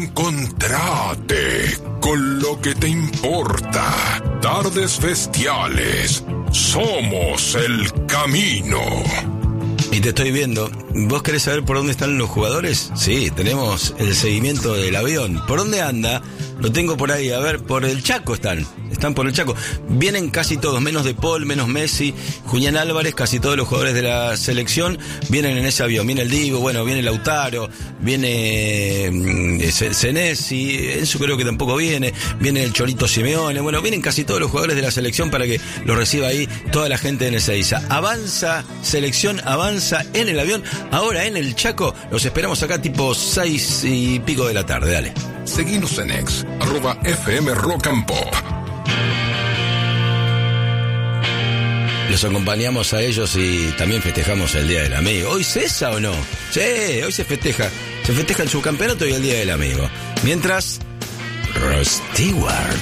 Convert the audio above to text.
Reencontrate con lo que te importa. Tardes Bestiales. Somos el camino. Y te estoy viendo. ¿Vos querés saber por dónde están los jugadores? Sí, tenemos el seguimiento del avión. ¿Por dónde anda? Lo tengo por ahí. A ver, por el Chaco están. Están por el Chaco. Vienen casi todos, menos De Paul, menos Messi, Julián Álvarez, casi todos los jugadores de la selección vienen en ese avión. Viene el Divo, bueno, viene Lautaro, viene Senesi, Enzo creo que tampoco viene el Cholito Simeone, bueno, vienen casi todos los jugadores de la selección para que lo reciba ahí toda la gente en Ezeiza. Avanza, selección avanza en el avión, ahora en el Chaco, los esperamos acá tipo 6:00 de la tarde, dale. Seguinos en X, @FM Rock and Pop. Los acompañamos a ellos y también festejamos el Día del Amigo. ¿Hoy cesa o no? Sí, hoy se festeja. Se festeja el subcampeonato y el Día del Amigo. Mientras, Rod Stewart.